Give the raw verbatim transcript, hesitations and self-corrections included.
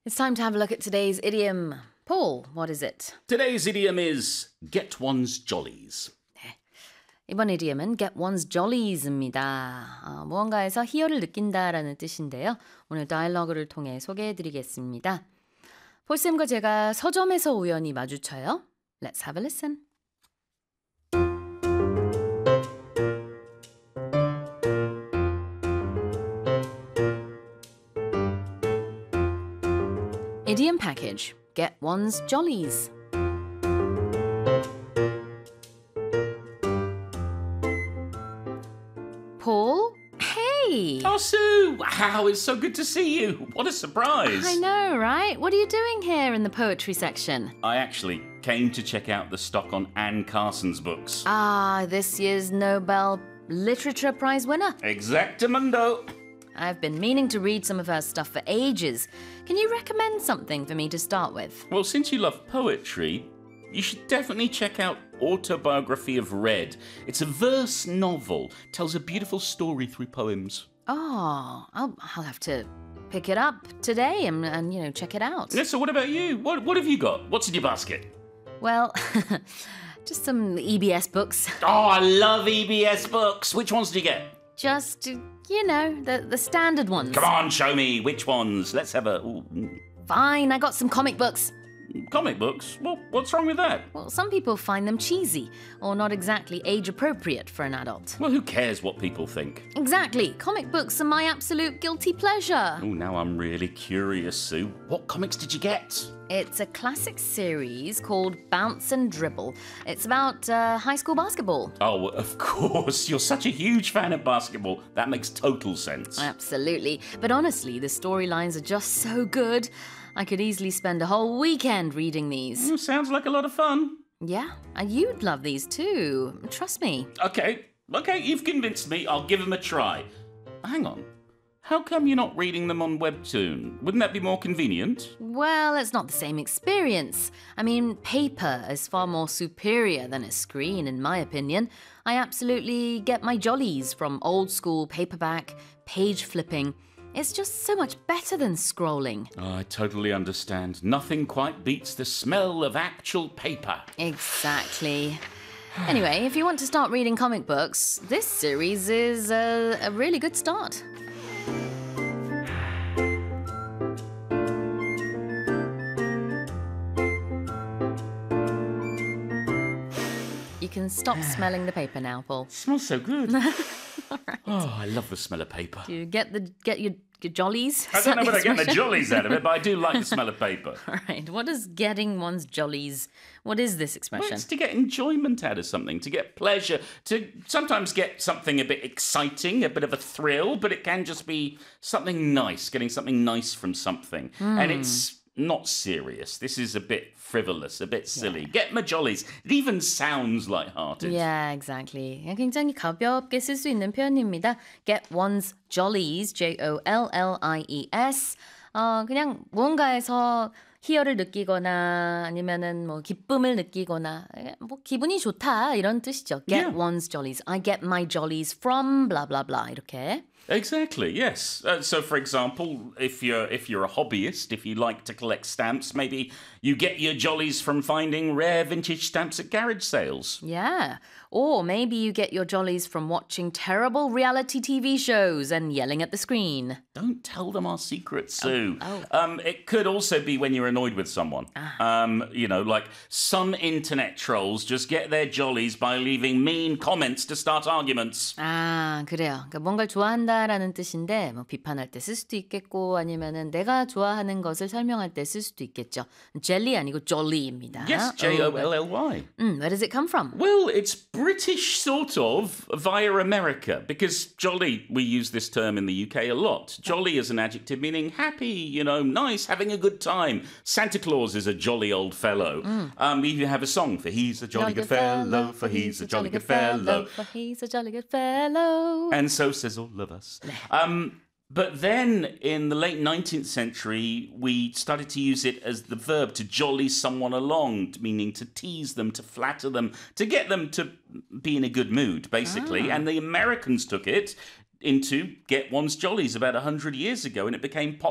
It's time to have a look at today's idiom. Paul, what is it? Today's idiom is get one's jollies. 이번 idiom은 get one's jollies입니다. 어, 무언가에서 희열을 느낀다라는 뜻인데요. 오늘 다이얼로그를 통해 소개해드리겠습니다. 폴쌤과 제가 서점에서 우연히 마주쳐요. Let's have a listen. Idiom package. Get one's jollies. Paul? Hey! Oh, Sue! Wow, it's so good to see you. What a surprise. I know, right? What are you doing here in the poetry section? I actually came to check out the stock on Anne Carson's books. Ah, this year's Nobel Literature Prize winner. Exactamundo. I've been meaning to read some of her stuff for ages. Can you recommend something for me to start with? Well, since you love poetry, you should definitely check out Autobiography of Red. It's a verse novel. Tells a beautiful story through poems. Oh, I'll, I'll have to pick it up today and, and, you know, check it out. Yeah, so what about you? What, what have you got? What's in your basket? Well, just some E B S books. Oh, I love E B S books. Which ones did you get? Just, you know, the, the standard ones. Come on, show me. Which ones? Let's have a... Ooh, mm. Fine, I got some comic books. Comic books? Well, what's wrong with that? Well, some people find them cheesy or not exactly age-appropriate for an adult. Well, who cares what people think? Exactly. Comic books are my absolute guilty pleasure. Oh, now I'm really curious, Sue. What comics did you get? It's a classic series called Bounce and Dribble. It's about uh, high school basketball. Oh, of course. You're such a huge fan of basketball. That makes total sense. Absolutely. But honestly, the storylines are just so good. I could easily spend a whole weekend reading these. Mm, sounds like a lot of fun. Yeah, and you'd love these too. Trust me. Okay, okay, you've convinced me. I'll give them a try. Hang on. How come you're not reading them on Webtoon? Wouldn't that be more convenient? Well, it's not the same experience. I mean, paper is far more superior than a screen, in my opinion. I absolutely get my jollies from old school paperback, page flipping. It's just so much better than scrolling. Oh, I totally understand. Nothing quite beats the smell of actual paper. Exactly. Anyway, if you want to start reading comic books, this series is a, a really good start. You can stop smelling the paper now, Paul. It smells so good. All right. Oh, I love the smell of paper. Do you get the get your, your jollies? I don't know whether I get the jollies out of it, but I do like the smell of paper. All right. What is getting one's jollies? What is this expression? Well, it's to get enjoyment out of something, to get pleasure, to sometimes get something a bit exciting, a bit of a thrill, but it can just be something nice, getting something nice from something. Mm. And it's not serious. This is a bit frivolous, a bit silly. Yeah. Get my jollies. It even sounds light-hearted. Yeah, exactly. 굉장히 가볍게 쓸 수 있는 표현입니다. Get one's jollies, J O L L I E S. 어, 그냥 무언가에서 희열을 느끼거나 아니면은 뭐 기쁨을 느끼거나 뭐 기분이 좋다 이런 뜻이죠. Get yeah. one's jollies. I get my jollies from blah blah blah 이렇게. Exactly, yes. Uh, so, for example, if you're if you're a hobbyist, if you like to collect stamps, maybe you get your jollies from finding rare vintage stamps at garage sales. Yeah. Or maybe you get your jollies from watching terrible reality T V shows and yelling at the screen. Don't tell them our secrets, Sue. Oh, oh. Um, it could also be when you're annoyed with someone. Ah. Um, you know, like some internet trolls just get their jollies by leaving mean comments to start arguments. 아, 그래요. 그러니까 뭔가를 좋아한다라는 뜻인데 뭐 비판할 때 쓸 수도 있겠고 아니면은 내가 좋아하는 것을 설명할 때 쓸 수도 있겠죠. jelly 아니고 jolly입니다. Yes, J O L L Y. Mm, where does it come from? Well, it's British sort of via America because jolly, we use this term in the U K a lot. Jolly is an adjective meaning happy, you know, nice, having a good time. Santa Claus is a jolly old fellow. Mm. Um, we even have a song for he's a jolly, jolly good fellow, for he's a jolly good fellow, for he's a jolly good fellow. And so says all of us. Um, But then in the late nineteenth century, we started to use it as the verb to jolly someone along, meaning to tease them, to flatter them, to get them to be in a good mood, basically. Ah. And the Americans took it into get one's jollies about one hundred years ago, and it became popular.